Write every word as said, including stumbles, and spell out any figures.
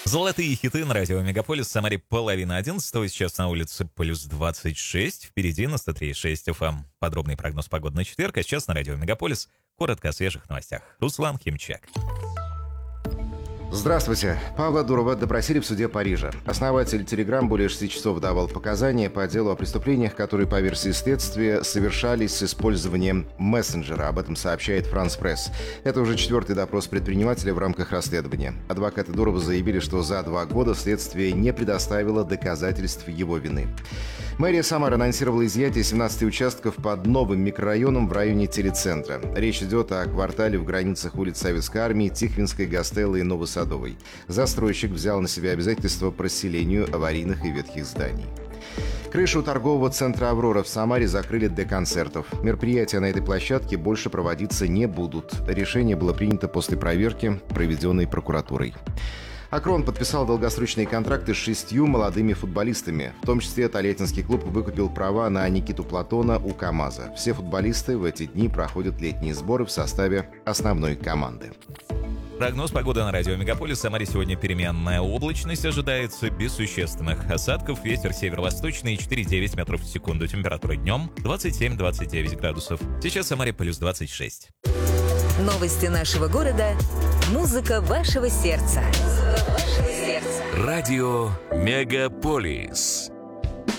Золотые хиты на радио Мегаполис. В Самаре половина одиннадцатого. Сейчас на улице плюс двадцать шесть. Впереди на сто три и шесть эф эм. Подробный прогноз погоды на четверг. А сейчас на радио Мегаполис. Коротко о свежих новостях. Руслан Химчак. Здравствуйте. Павла Дурова допросили в суде Парижа. Основатель Telegram более шести часов давал показания по делу о преступлениях, которые, по версии следствия, совершались с использованием мессенджера. Об этом сообщает France Press. Это уже четвертый допрос предпринимателя в рамках расследования. Адвокаты Дурова заявили, что за два года следствие не предоставило доказательств его вины. Мэрия Самары анонсировала изъятие семнадцати участков под новым микрорайоном в районе телецентра. Речь идет о квартале в границах улиц Советской Армии, Тихвинской, Гастеллы и Новосадовой. Застройщик взял на себя обязательства по расселению аварийных и ветхих зданий. Крышу торгового центра «Аврора» в Самаре закрыли для концертов. Мероприятия на этой площадке больше проводиться не будут. Решение было принято после проверки, проведенной прокуратурой. «Акрон» подписал долгосрочные контракты с шестью молодыми футболистами. В том числе Тольяттинский клуб выкупил права на Никиту Платона у КамАЗа. Все футболисты в эти дни проходят летние сборы в составе основной команды. Прогноз погоды на радио Мегаполис. В Самаре сегодня переменная облачность ожидается без существенных осадков. Ветер северо-восточный четыре и девять метров в секунду. Температура днем двадцать семь - двадцать девять градусов. Сейчас в Самаре плюс двадцать шесть. Новости нашего города. Музыка вашего сердца. Радио Мегаполис.